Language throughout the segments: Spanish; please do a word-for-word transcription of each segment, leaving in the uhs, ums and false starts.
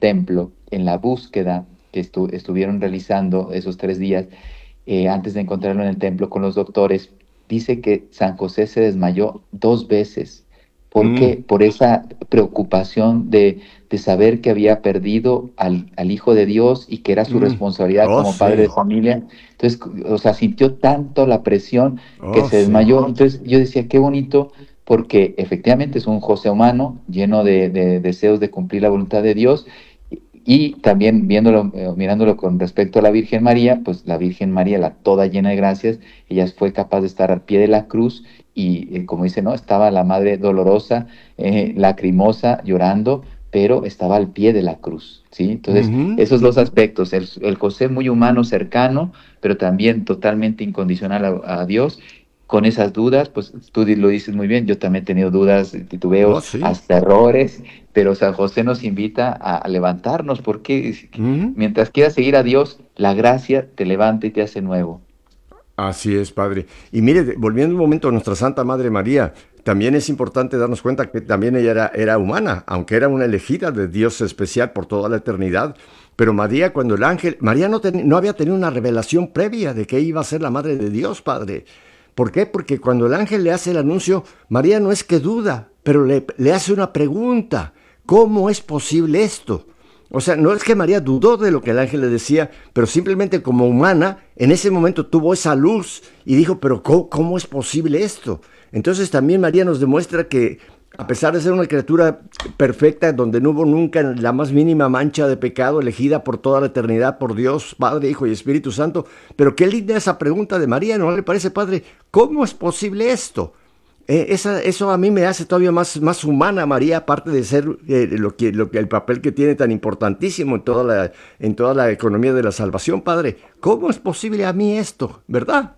templo, en la búsqueda que estu- estuvieron realizando esos tres días, eh, antes de encontrarlo en el templo con los doctores, dice que San José se desmayó dos veces. ¿Por Mm. qué? Por esa preocupación de, de saber que había perdido al, al Hijo de Dios y que era su Mm. responsabilidad Oh, como padre de sí. familia. Entonces, o sea, sintió tanto la presión que Oh, se sí. desmayó. Entonces yo decía, qué bonito, porque efectivamente es un José humano lleno de, de deseos de cumplir la voluntad de Dios. Y también viéndolo, eh, mirándolo con respecto a la Virgen María, pues la Virgen María, la toda llena de gracias, ella fue capaz de estar al pie de la cruz y, eh, como dice, ¿no? Estaba la madre dolorosa, eh, lacrimosa, llorando, pero estaba al pie de la cruz, ¿sí? Entonces, Ujú. esos dos aspectos, el, el José muy humano, cercano, pero también totalmente incondicional a, a Dios. Con esas dudas, pues tú di- lo dices muy bien, yo también he tenido dudas, Oh, titubeos, sí. hasta errores, pero San José nos invita a, a levantarnos, porque es que Ujú. mientras quieras seguir a Dios, la gracia te levanta y te hace nuevo. Así es, padre. Y mire, de- volviendo un momento a nuestra Santa Madre María, también es importante darnos cuenta que también ella era, era humana, aunque era una elegida de Dios especial por toda la eternidad. Pero María, cuando el ángel, María no, ten- no había tenido una revelación previa de que iba a ser la Madre de Dios, padre. ¿Por qué? Porque cuando el ángel le hace el anuncio, María no es que duda, pero le, le hace una pregunta. ¿Cómo es posible esto? O sea, no es que María dudó de lo que el ángel le decía, pero simplemente como humana, en ese momento tuvo esa luz y dijo, pero ¿cómo, cómo es posible esto? Entonces también María nos demuestra que a pesar de ser una criatura perfecta, donde no hubo nunca la más mínima mancha de pecado, elegida por toda la eternidad por Dios, Padre, Hijo y Espíritu Santo, pero qué linda esa pregunta de María, ¿no le parece, Padre? ¿Cómo es posible esto? Eh, esa, eso a mí me hace todavía más, más humana, María, aparte de ser eh, lo que, lo que, el papel que tiene tan importantísimo en toda, la, en toda la economía de la salvación, Padre. ¿Cómo es posible a mí esto? ¿Verdad?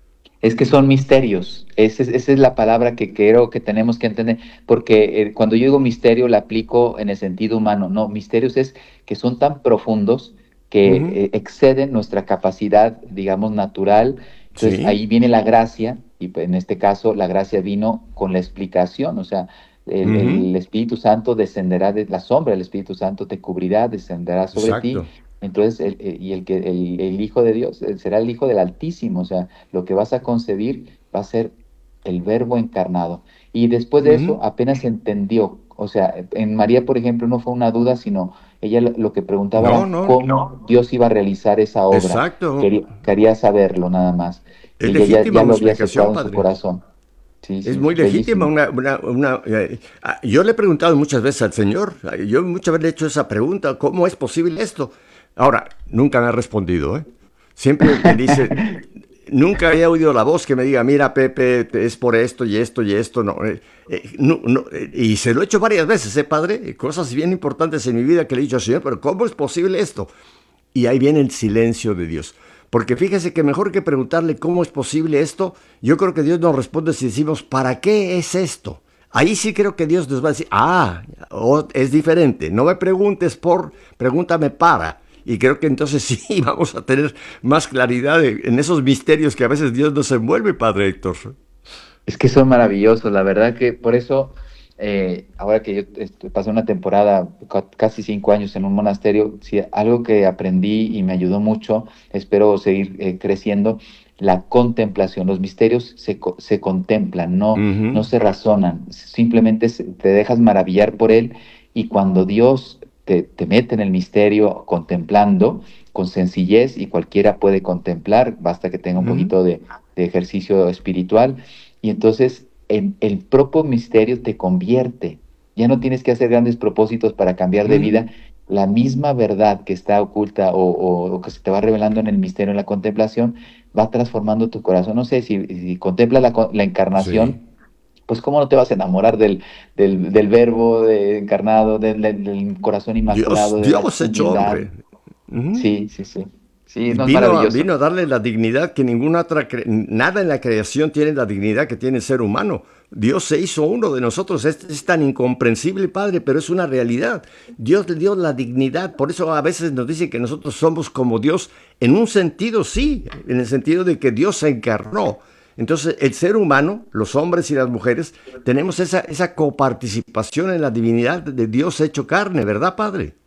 Es que son misterios, esa es, esa es la palabra que creo que tenemos que entender, porque eh, cuando yo digo misterio la aplico en el sentido humano, no, misterios es que son tan profundos que Ujú. eh, exceden nuestra capacidad, digamos, natural. Entonces Sí. ahí viene la gracia, y pues, en este caso la gracia vino con la explicación, o sea, el, Ujú. el Espíritu Santo descenderá de la sombra, el Espíritu Santo te cubrirá, descenderá sobre ti. Exacto. Entonces, el- el- y el que el, el Hijo de Dios eh, será el Hijo del Altísimo, o sea, lo que vas a concebir va a ser el Verbo encarnado. Y después de Ujú. eso apenas entendió, o sea, en María, por ejemplo, no fue una duda, sino ella lo, lo que preguntaba No, era no. cómo Dios iba a realizar esa obra. Exacto. Quería, quería saberlo nada más. Es Y ella ya, legítima ya una lo había explicación, aceptado en su Padre. corazón. Sí, Es sí, muy legítima bellísimo. una... una, una eh, ah, yo le he preguntado muchas veces al Señor, ah, yo muchas veces le he hecho esa pregunta, ¿cómo es posible esto? Ahora, nunca me ha respondido, ¿eh? Siempre me dice, nunca he oído la voz que me diga, mira, Pepe, es por esto y esto y esto, no. eh, eh, no, no, eh, y se lo he hecho varias veces, ¿eh, Padre? Cosas bien importantes en mi vida que le he dicho al Señor, pero ¿cómo es posible esto? Y ahí viene el silencio de Dios. Porque fíjese que mejor que preguntarle cómo es posible esto, yo creo que Dios nos responde si decimos, ¿para qué es esto? Ahí sí creo que Dios nos va a decir, ah, oh, es diferente, no me preguntes por, pregúntame para. Y creo que entonces sí vamos a tener más claridad en esos misterios que a veces Dios nos envuelve, Padre Héctor. Es que son maravillosos, la verdad que por eso, eh, ahora que yo est- pasé una temporada, ca- casi cinco años en un monasterio, sí, algo que aprendí y me ayudó mucho, espero seguir eh, creciendo, la contemplación. Los misterios se, co- se contemplan, no, Ujú. no se razonan, simplemente se- te dejas maravillar por él y cuando Dios te, te mete en el misterio contemplando, con sencillez y cualquiera puede contemplar, basta que tenga un Ujú. poquito de de ejercicio espiritual y entonces en el propio misterio te convierte. Ya no tienes que hacer grandes propósitos para cambiar de Ujú. vida. La misma verdad que está oculta o, o- o que se te va revelando en el misterio, en la contemplación, va transformando tu corazón. No sé, si, si contemplas la, co- la Sí. encarnación, pues cómo no te vas a enamorar del, del, del verbo de- encarnado, del, del- del corazón Dios, inmaculado, de la Dios hecho humildad. hombre. Ujú. Sí, sí, sí. Sí, no es Vino a, maravilloso. vino a darle la dignidad que ninguna otra, cre- nada en la creación tiene la dignidad que tiene el ser humano. Dios se hizo uno de nosotros, es, es tan incomprensible, Padre, pero es una realidad. Dios le dio la dignidad, por eso a veces nos dice que nosotros somos como Dios, en un sentido sí, en el sentido de que Dios se encarnó. Entonces, el ser humano, los hombres y las mujeres, tenemos esa, esa coparticipación en la divinidad de Dios hecho carne, ¿verdad, Padre?